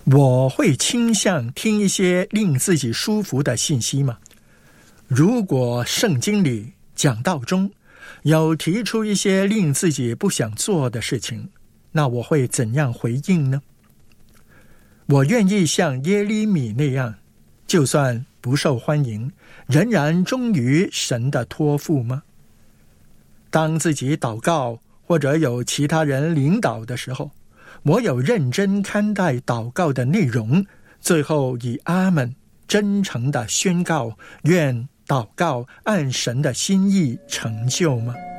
我会倾向听一些令自己舒服的信息吗？如果圣经里讲道中有提出一些令自己不想做的事情，那我会怎样回应呢？我愿意像耶利米那样，就算不受欢迎，仍然忠于神的托付吗？当自己祷告或者有其他人领导的时候，我有认真看待祷告的内容，最后以阿们真诚地宣告，愿祷告按神的心意成就吗？